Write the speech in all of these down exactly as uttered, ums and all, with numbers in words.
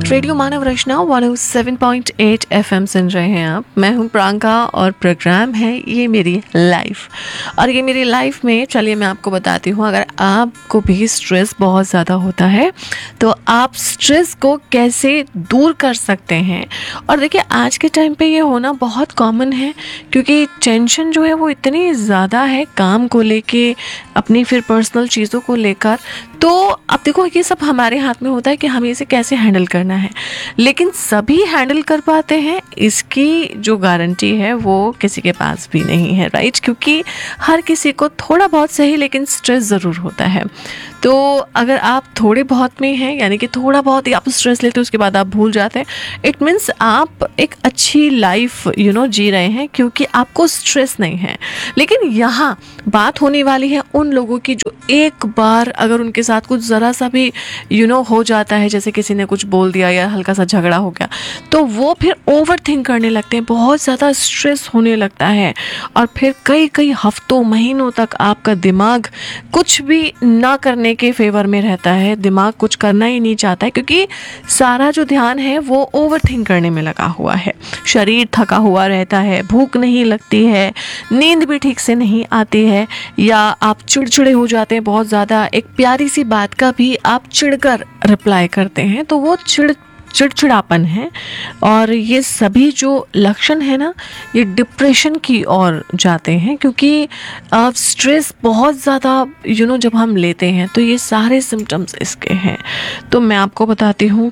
Radio मानव रचना एक सौ सात पॉइंट आठ एफएम सुन रहे हैं आप। मैं हूं प्रांका और प्रोग्राम है ये मेरी लाइफ। और ये मेरी लाइफ में चलिए मैं आपको बताती हूँ, अगर आपको भी स्ट्रेस बहुत ज़्यादा होता है तो आप स्ट्रेस को कैसे दूर कर सकते हैं। और देखिए आज के टाइम पे ये होना बहुत कॉमन है, क्योंकि टेंशन जो है वो इतनी ज़्यादा है काम को लेके, अपनी फिर पर्सनल चीज़ों को लेकर। तो अब देखो ये सब हमारे हाथ में होता है कि हमें इसे कैसे हैंडल करना है, लेकिन सभी हैंडल कर पाते हैं इसकी जो गारंटी है वो किसी के पास भी नहीं है, राइट। क्योंकि हर किसी को थोड़ा बहुत सही लेकिन स्ट्रेस ज़रूर होता है। तो अगर आप थोड़े बहुत में हैं, यानी कि थोड़ा बहुत ही आप स्ट्रेस लेते हो उसके बाद आप भूल जाते हैं, इट मीन्स आप एक अच्छी लाइफ यू नो जी रहे हैं, क्योंकि आपको स्ट्रेस नहीं है। लेकिन यहाँ बात होने वाली है उन लोगों की जो एक बार अगर उनके साथ कुछ ज़रा सा भी यू नो हो जाता है, जैसे किसी ने कुछ बोल दिया या हल्का सा झगड़ा हो गया, तो वो फिर ओवर थिंक करने लगते हैं, बहुत ज़्यादा स्ट्रेस होने लगता है। और फिर कई कई हफ्तों महीनों तक आपका दिमाग कुछ भी ना करने के फेवर में रहता है, दिमाग कुछ करना ही नहीं चाहता है, क्योंकि सारा जो ध्यान है वो ओवर थिंक करने में लगा हुआ है। शरीर थका हुआ रहता है, भूख नहीं लगती है, नींद भी ठीक से नहीं आती है, या आप चिड़चिड़े हो जाते हैं बहुत ज़्यादा। एक प्यारी सी बात का भी आप चिढ़कर रिप्लाई करते हैं, तो वो चिड़ चिड़चिड़ापन है। और ये सभी जो लक्षण है ना, ये डिप्रेशन की ओर जाते हैं, क्योंकि अब स्ट्रेस बहुत ज़्यादा यू नो जब हम लेते हैं तो ये सारे सिम्टम्स इसके हैं। तो मैं आपको बताती हूँ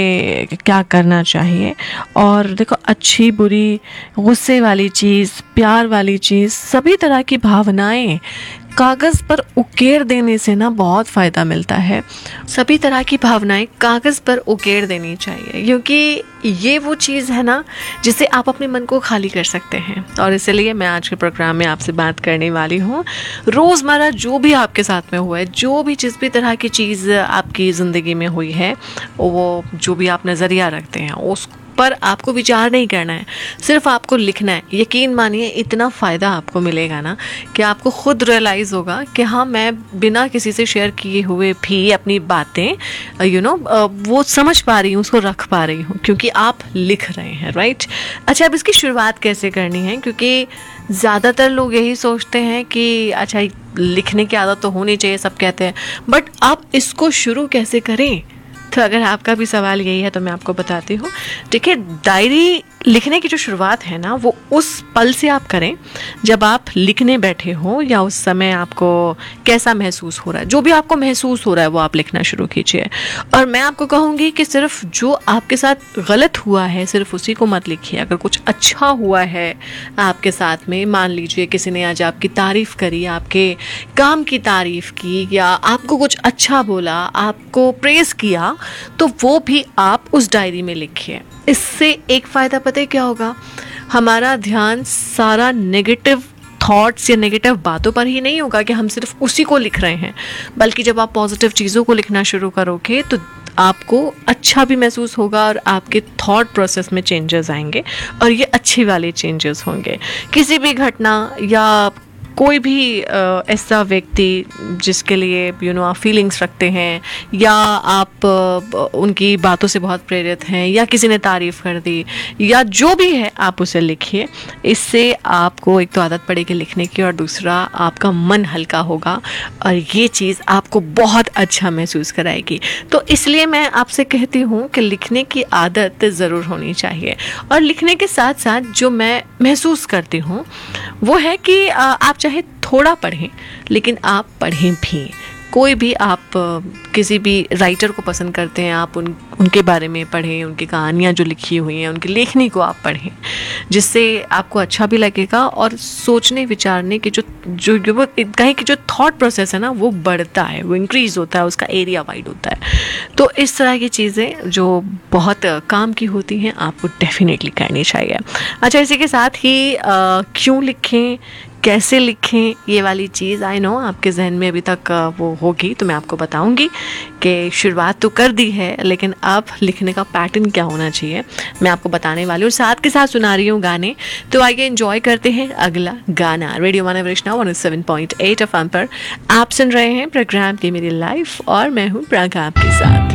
कि क्या करना चाहिए। और देखो, अच्छी बुरी, गुस्से वाली चीज़, प्यार वाली चीज़, सभी तरह की भावनाएं कागज़ पर उकेर देने से ना बहुत फ़ायदा मिलता है। सभी तरह की भावनाएं कागज़ पर उकेर देनी चाहिए, क्योंकि ये वो चीज़ है ना जिससे आप अपने मन को खाली कर सकते हैं। और इसलिए मैं आज के प्रोग्राम में आपसे बात करने वाली हूँ, रोज़मर्रा जो भी आपके साथ में हुआ है, जो भी जिस भी तरह की चीज़ आपकी ज़िंदगी में हुई है, वो जो भी आप नज़रिया रखते हैं उस पर आपको विचार नहीं करना है, सिर्फ आपको लिखना है। यकीन मानिए इतना फ़ायदा आपको मिलेगा ना कि आपको खुद रियलाइज़ होगा कि हाँ, मैं बिना किसी से शेयर किए हुए भी अपनी बातें यू नो वो समझ पा रही हूँ, उसको रख पा रही हूँ, क्योंकि आप लिख रहे हैं, राइट। अच्छा, अब इसकी शुरुआत कैसे करनी है, क्योंकि ज़्यादातर लोग यही सोचते हैं कि अच्छा लिखने की आदत तो होनी चाहिए, सब कहते हैं, बट आप इसको शुरू कैसे करें। तो अगर आपका भी सवाल यही है तो मैं आपको बताती हूँ। देखिए, डायरी लिखने की जो शुरुआत है ना, वो उस पल से आप करें जब आप लिखने बैठे हो, या उस समय आपको कैसा महसूस हो रहा है, जो भी आपको महसूस हो रहा है वो आप लिखना शुरू कीजिए। और मैं आपको कहूँगी कि सिर्फ जो आपके साथ गलत हुआ है सिर्फ उसी को मत लिखिए। अगर कुछ अच्छा हुआ है आपके साथ में, मान लीजिए किसी ने आज आपकी तारीफ़ करी, आपके काम की तारीफ़ की, या आपको कुछ अच्छा बोला, आपको प्रेज़ किया, तो वो भी आप उस डायरी में लिखिए। इससे एक फ़ायदा पता है क्या होगा, हमारा ध्यान सारा नेगेटिव थॉट्स या नेगेटिव बातों पर ही नहीं होगा कि हम सिर्फ उसी को लिख रहे हैं, बल्कि जब आप पॉजिटिव चीज़ों को लिखना शुरू करोगे तो आपको अच्छा भी महसूस होगा और आपके थॉट प्रोसेस में चेंजेस आएंगे, और ये अच्छे वाले चेंजेस होंगे। किसी भी घटना या कोई भी आ, ऐसा व्यक्ति जिसके लिए यू नो आप फीलिंग्स रखते हैं, या आप आ, उनकी बातों से बहुत प्रेरित हैं, या किसी ने तारीफ़ कर दी, या जो भी है, आप उसे लिखिए। इससे आपको एक तो आदत पड़ेगी लिखने की, और दूसरा आपका मन हल्का होगा, और ये चीज़ आपको बहुत अच्छा महसूस कराएगी। तो इसलिए मैं आपसे कहती हूँ कि लिखने की आदत ज़रूर होनी चाहिए। और लिखने के साथ साथ जो मैं महसूस करती हूँ वो है कि आ, आप चाहे थोड़ा पढ़ें, लेकिन आप पढ़ें भी। कोई भी आप किसी भी राइटर को पसंद करते हैं, आप उन उनके बारे में पढ़ें, उनकी कहानियाँ जो लिखी हुई हैं, उनकी लेखनी को आप पढ़ें, जिससे आपको अच्छा भी लगेगा, और सोचने विचारने की जो जो जो वो कहीं की जो थॉट प्रोसेस है ना, वो बढ़ता है, वो इंक्रीज़ होता है, उसका एरिया वाइड होता है। तो इस तरह की चीज़ें जो बहुत काम की होती हैं आपको डेफिनेटली करनी चाहिए। अच्छा, इसी के साथ ही आ, क्यों लिखें, कैसे लिखें, ये वाली चीज़ आई नो आपके जहन में अभी तक वो होगी, तो मैं आपको बताऊंगी कि शुरुआत तो कर दी है, लेकिन अब लिखने का पैटर्न क्या होना चाहिए मैं आपको बताने वाली हूँ। साथ के साथ सुना रही हूँ गाने, तो आइए एंजॉय करते हैं अगला गाना। रेडियो मानव रचना एक सौ सात पॉइंट आठ एफएम पर आप सुन रहे हैं प्रोग्राम की मेरी लाइफ, और मैं हूँ प्रांका आपके साथ।